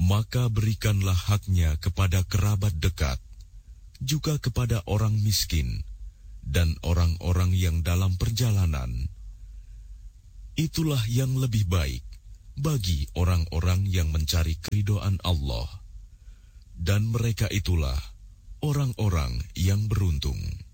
maka berikanlah haknya kepada kerabat dekat, juga kepada orang miskin, dan orang-orang yang dalam perjalanan. Itulah yang lebih baik bagi orang-orang yang mencari keridhaan Allah. Dan mereka itulah orang-orang yang beruntung.